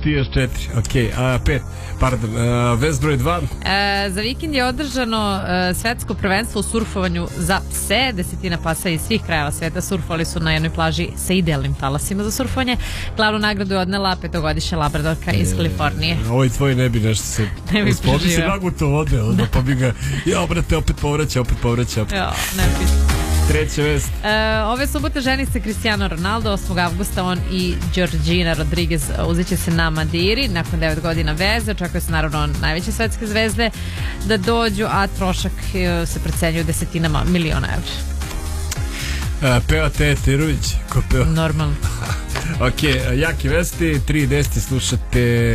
ti još 4, ok, 5, pardon, vez broj 2. Za vikend je održano svetsko prvenstvo u surfovanju za pse. Desetina pasa iz svih krajeva sveta surfali su na jednoj plaži sa idealnim talasima za surfovanje. Glavnu nagradu je odnela 5-godišnja labradorka iz Kalifornije. Ovo i tvoj ne bi nešto se uspodi se naguto vode, pa bi ga, ja brate, opet povraća. Ja, ne bi. Treća vest. Ove subote ženi se Cristiano Ronaldo, 8. avgusta on i Georgina Rodriguez uzeće se na Madiri nakon 9 godina veze. Očekuje se naravno najveće svetske zvezde da dođu, a trošak se procenjuje desetinama miliona evra. Peva Teja Terović. Ko peva? Normalno. Ok, jaki vesti, 3.10 slušate